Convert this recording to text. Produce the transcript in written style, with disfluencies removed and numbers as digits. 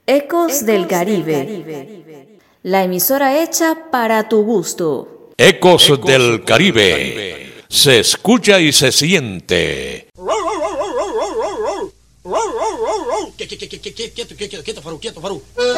Ecos del Caribe, la emisora hecha para tu gusto. Ecos del Caribe, se escucha y se siente. Quieto, Farú, quieto, Farú.